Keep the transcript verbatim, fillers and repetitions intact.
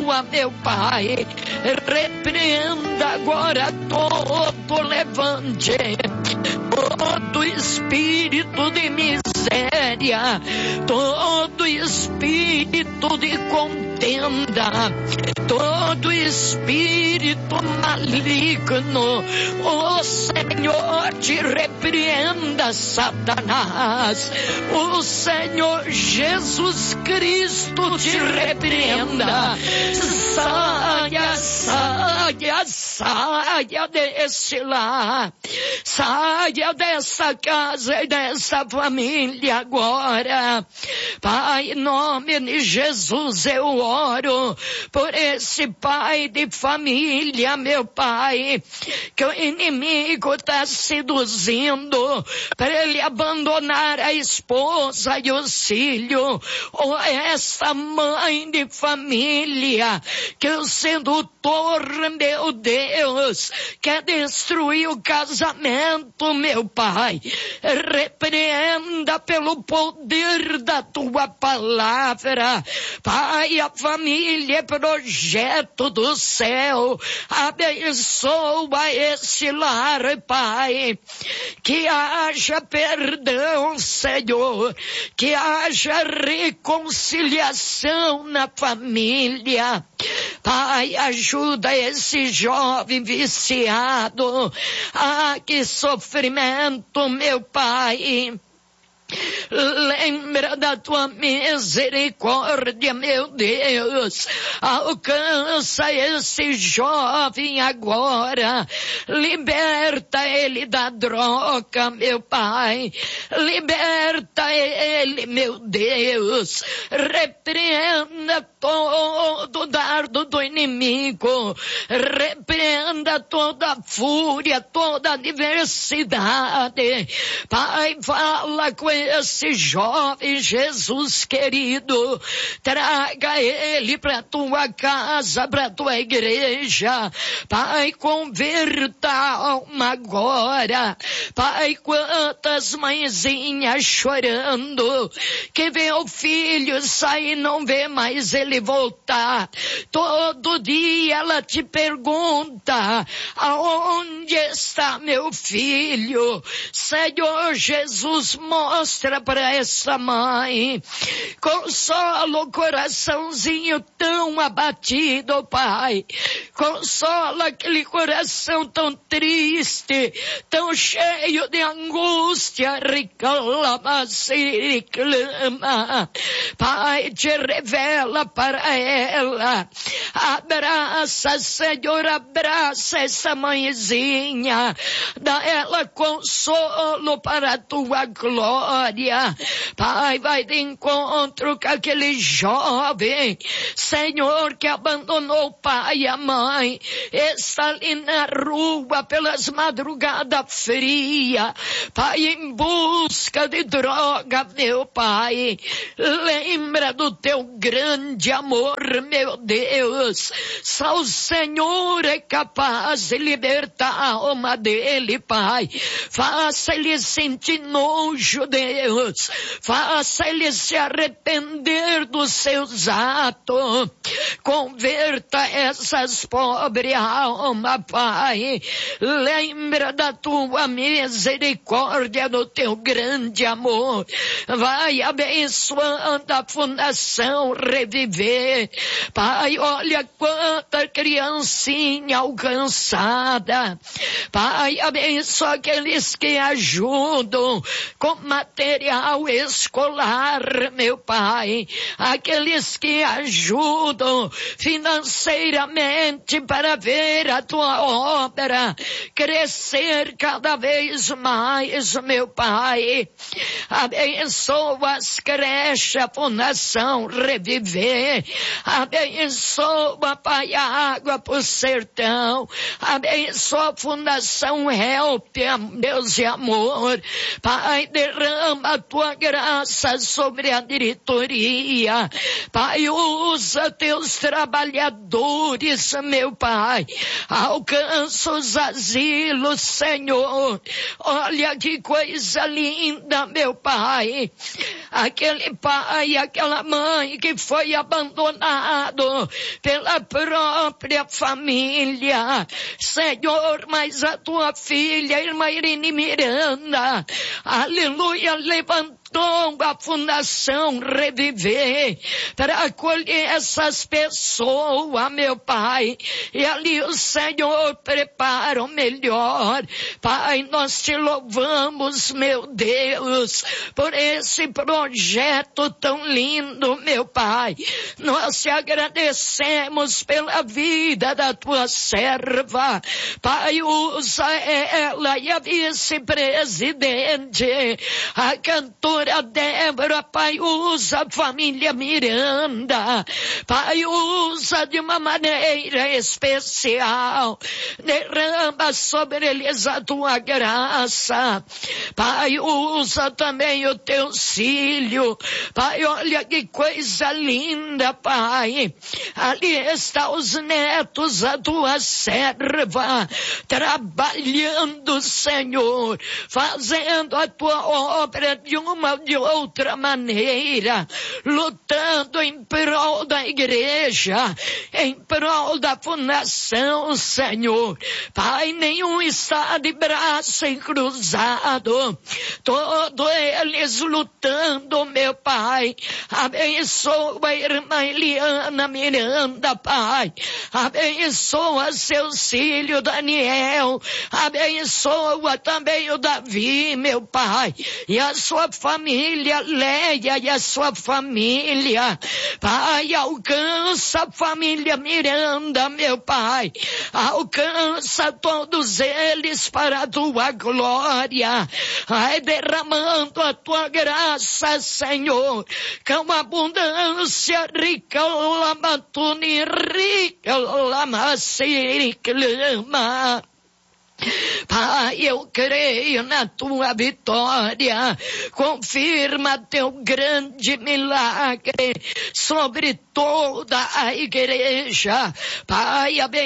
atua, meu Pai. Repreenda agora todo levante, todo espírito de miséria, todo espírito de contenda, todo espírito maligno. O Senhor te repreenda, Satanás. O Senhor Jesus Cristo te repreenda. Saia, saia, saia desse lar, saia dessa casa e dessa família agora. Pai, em nome de Jesus eu oro por esse pai de família, meu Pai, que o inimigo está seduzindo para ele abandonar a esposa e os filhos, ou essa mãe de família que o sedutor, meu Deus, quer destruir o casamento, meu Pai. Repreenda pelo poder da tua palavra, Pai. A família é projeto do céu. Abençoa esse lar, Pai. Que haja perdão, Senhor. Que haja reconciliação na família. Pai, ajuda esse jovem viciado. Ah, que sofrimento, meu Pai. Lembra da tua misericórdia, meu Deus. Alcança esse jovem agora. Liberta ele da droga, meu Pai. Liberta ele, meu Deus. Repreenda todo o dardo do inimigo. Repreenda toda a fúria, toda a adversidade. Pai, fala com esse jovem, Jesus querido. Traga ele para tua casa, para tua igreja. Pai, converta a alma agora. Pai, quantas mãezinhas chorando, que vê o filho sair e não vê mais ele voltar. Todo dia ela te pergunta: aonde está meu filho? Senhor Jesus, mostra Mostra para essa mãe, consola o coraçãozinho tão abatido, Pai. Consola aquele coração tão triste, tão cheio de angústia. Reclama, se reclama. Pai, te revela para ela. Abraça, Senhor, abraça essa mãezinha. Dá ela consolo para a tua glória. Pai, vai de encontro com aquele jovem, Senhor, que abandonou o pai e a mãe, está ali na rua pelas madrugadas frias, Pai, em busca de droga, meu Pai. Lembra do teu grande amor, meu Deus. Só o Senhor é capaz de libertar a alma dele, Pai. Faça ele sentir nojo de Deus, faça ele se arrepender dos seus atos. Converta essas pobres almas, Pai. Lembra da tua misericórdia, do teu grande amor. Vai abençoando a Fundação Reviver, Pai. Olha quanta criancinha alcançada, Pai. Abençoa aqueles que ajudam com material escolar, meu Pai. Aqueles que ajudam financeiramente para ver a tua obra crescer cada vez mais, meu Pai. Abençoa as creches, a Fundação Reviver. Abençoa, Pai, a Água pro Sertão. Abençoa a Fundação Help, Deus e amor. Pai, derrama a tua graça sobre a diretoria. Pai, usa teus trabalhadores, meu Pai. Alcança os asilos, Senhor. Olha que coisa linda, meu Pai. Aquele pai, aquela mãe que foi abandonado pela própria família. Senhor, mas a tua filha, irmã Irene Miranda, aleluia, levantou a Fundação Reviver para acolher essas pessoas, meu Pai, e ali o Senhor prepara o melhor. Pai, nós te louvamos, meu Deus, por esse projeto tão lindo, meu Pai. Nós te agradecemos pela vida da tua serva. Pai, usa ela e a vice-presidente, a cantora Débora. Pai, usa a família Miranda. Pai, usa de uma maneira especial. Derrama sobre eles a tua graça. Pai, usa também o teu filho. Pai, olha que coisa linda, Pai. Ali estão os netos, a tua serva, trabalhando, Senhor, fazendo a tua obra de uma de outra maneira, lutando em prol da igreja, em prol da fundação, Senhor. Pai, nenhum está de braço cruzado, todos eles lutando, meu Pai. Abençoa a irmã Eliana Miranda, Pai. Abençoa seu filho Daniel. Abençoa também o Davi, meu Pai, e a sua família Leia e a sua família. Pai, alcança a família Miranda, meu Pai. Alcança todos eles para a tua glória. Ai, derramando a tua graça, Senhor, com abundância rica, lamatuni rica, lamasiriclama. Pai, eu creio na tua vitória. Confirma teu grande milagre sobre toda a igreja. Pai, abençoa